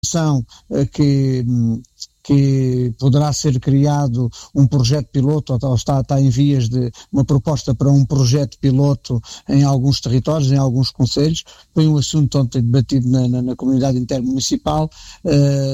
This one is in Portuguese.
que poderá ser criado um projeto piloto, ou está em vias de uma proposta para um projeto piloto em alguns territórios, em alguns concelhos. Foi um assunto ontem debatido na comunidade intermunicipal,